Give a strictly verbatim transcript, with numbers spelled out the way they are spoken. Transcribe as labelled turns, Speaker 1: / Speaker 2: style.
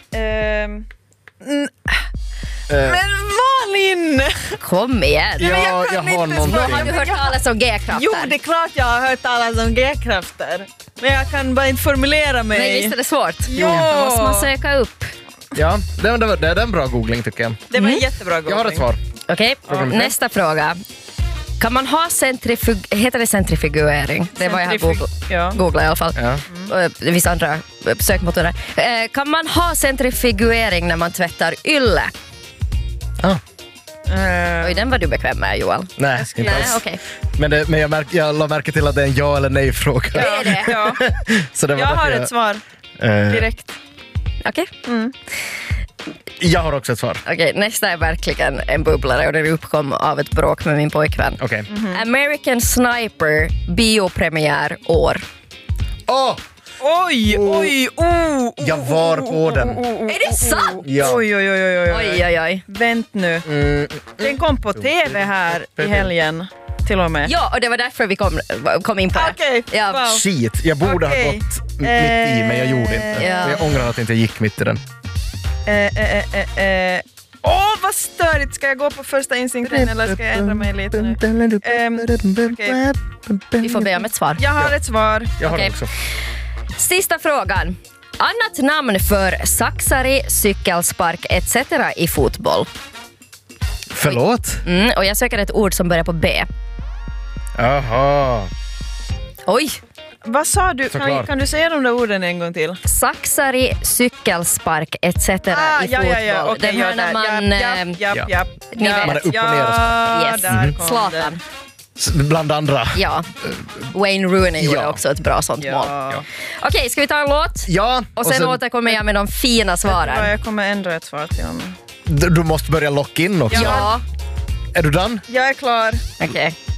Speaker 1: Um, mm, uh. Men Malin!
Speaker 2: Kom igen.
Speaker 3: Ja,
Speaker 1: jag,
Speaker 3: jag har någonting.
Speaker 2: Då har du hört talas om G-krafter?
Speaker 1: Jo, det är klart jag har hört talas om G-krafter. Men jag kan bara inte formulera mig.
Speaker 2: Nej, visst är det svårt.
Speaker 1: Ja.
Speaker 2: Då måste man söka upp.
Speaker 3: Ja, det, det, det är en bra googling tycker jag.
Speaker 1: Det var en jättebra googling.
Speaker 3: Jag har ett svar.
Speaker 2: Okej, okay. Nästa fråga. Kan man ha centrifug... Heter det centrifugering? Det var jag har googlat
Speaker 1: ja.
Speaker 2: Googla i alla fall.
Speaker 3: Ja.
Speaker 2: Mm. Vissa andra sökmotorer. Eh, kan man ha centrifugering när man tvättar ylle?
Speaker 3: Ah.
Speaker 1: Uh.
Speaker 2: Oj, den var du bekväm med, Joel.
Speaker 3: Nej, inte
Speaker 2: Nej,
Speaker 3: alls.
Speaker 2: okay.
Speaker 3: Men, det, men jag, märk, jag la märke till att det är en ja eller nej fråga.
Speaker 2: Det är det.
Speaker 1: Ja.
Speaker 3: Så det var
Speaker 1: jag har
Speaker 3: jag,
Speaker 1: ett svar.
Speaker 3: Uh,
Speaker 1: direkt.
Speaker 2: Okej. Okay.
Speaker 1: Mm.
Speaker 3: Jag har också ett svar.
Speaker 2: Okej, okay, nästa är verkligen en bubblare och det uppkom av ett bråk med min pojkvän.
Speaker 3: Okay.
Speaker 2: Mm-hmm. American Sniper biopremiär år.
Speaker 3: Åh! Oh!
Speaker 1: Oj, oj, oh, oh,
Speaker 3: jag var på den.
Speaker 1: Oh, oh, oh,
Speaker 2: är det sant?
Speaker 3: Ja.
Speaker 1: Oj, oj, oj, oj,
Speaker 2: oj, oj, oj.
Speaker 1: Vänt nu. Mm. Den kom på tv här i helgen. Till och med.
Speaker 2: Ja, och det var därför vi kom, kom in på det.
Speaker 1: Okej, okay.
Speaker 2: Ja.
Speaker 1: Wow.
Speaker 3: Shit, jag borde okay. ha gått mitt i, men jag gjorde inte. Ja. Jag ångrar att jag inte gick mitt i den.
Speaker 1: Åh, eh, eh, eh, eh. oh, vad störigt. Ska jag gå på första instinkten eller ska jag ändra mig lite nu? Um, okay.
Speaker 2: Vi får be om ett svar.
Speaker 1: Jag har
Speaker 3: ja.
Speaker 1: ett svar.
Speaker 3: Jag har
Speaker 2: okay.
Speaker 3: också.
Speaker 2: Sista frågan. Annat namn för saxari, cykelspark et cetera i fotboll.
Speaker 3: Förlåt?
Speaker 2: Mm, och jag söker ett ord som börjar på B.
Speaker 3: Jaha.
Speaker 2: Oj.
Speaker 1: Vad sa du? Kan, kan du säga de där orden en gång till?
Speaker 2: Saxari, cykelspark et cetera
Speaker 1: ah,
Speaker 2: i
Speaker 1: ja,
Speaker 2: fotboll.
Speaker 1: Ja, ja, okay,
Speaker 2: den här när man...
Speaker 1: Japp, japp, japp.
Speaker 2: Ni vet.
Speaker 3: Man är upp och ner och
Speaker 1: så.
Speaker 2: Yes.
Speaker 1: Mm.
Speaker 2: Zlatan.
Speaker 3: Bland andra.
Speaker 2: Ja. Wayne Rooney gjorde
Speaker 3: ja.
Speaker 2: också ett bra sånt
Speaker 1: ja.
Speaker 2: mål. Ja. Okej, ska vi ta en låt?
Speaker 3: Ja.
Speaker 2: Och sen, och sen återkommer jag med de fina svaren.
Speaker 1: Jag kommer ändra ett svar till honom.
Speaker 3: Du, du måste börja locka in också.
Speaker 2: Ja.
Speaker 3: Är du done?
Speaker 1: Jag är klar.
Speaker 2: Okej. Okay.